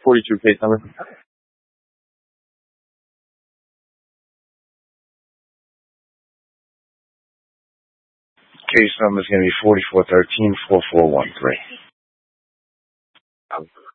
42 case number. Case number is going to be 4413-4413.